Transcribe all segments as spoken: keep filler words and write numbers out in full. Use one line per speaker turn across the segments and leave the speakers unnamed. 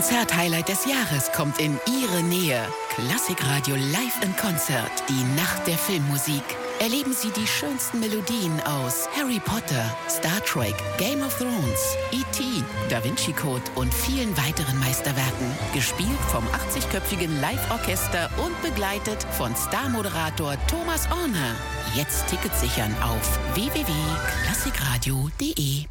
Konzert-Highlight des Jahres kommt in Ihre Nähe. Klassikradio Live in Konzert. Die Nacht der Filmmusik. Erleben Sie die schönsten Melodien aus Harry Potter, Star Trek, Game of Thrones, E T, Da Vinci Code und vielen weiteren Meisterwerken. Gespielt vom achtzigköpfigen Live-Orchester und begleitet von Star-Moderator Thomas Orner. Jetzt Tickets sichern auf w w w punkt klassikradio punkt de.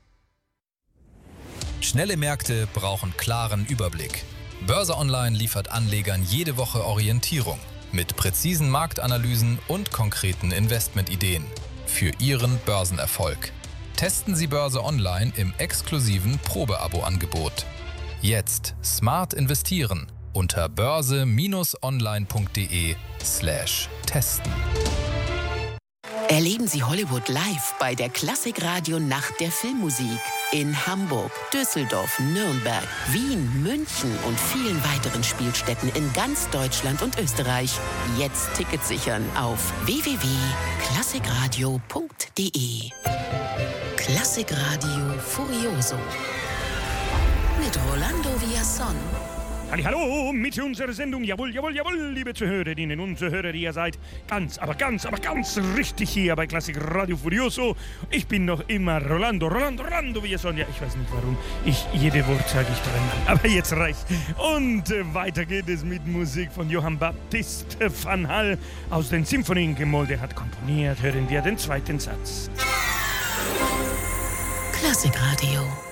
Schnelle Märkte brauchen klaren Überblick. Börse Online liefert Anlegern jede Woche Orientierung mit präzisen Marktanalysen und konkreten Investmentideen für Ihren Börsenerfolg. Testen Sie Börse Online im exklusiven Probeabo-Angebot. Jetzt smart investieren unter börse-online.de slash testen.
Erleben Sie Hollywood live bei der Klassikradio Nacht der Filmmusik in Hamburg, Düsseldorf, Nürnberg, Wien, München und vielen weiteren Spielstätten in ganz Deutschland und Österreich. Jetzt Tickets sichern auf w w w punkt klassikradio punkt de. Klassikradio Furioso mit Rolando Villazón.
Hallo mit unserer Sendung, jawohl, jawohl, jawohl, liebe Zuhörerinnen und Zuhörer, ihr seid ganz, aber ganz, aber ganz richtig hier bei Klassikradio Furioso. Ich bin noch immer Rolando, Rolando, Rolando Villazón. Ja, ich weiß nicht warum, ich, jede Wort sage ich dreimal, aber jetzt reicht. Und äh, weiter geht es mit Musik von Johann Baptist van Hall aus den Symphonien Gemälde hat komponiert. Hören wir den zweiten Satz.
Klassikradio.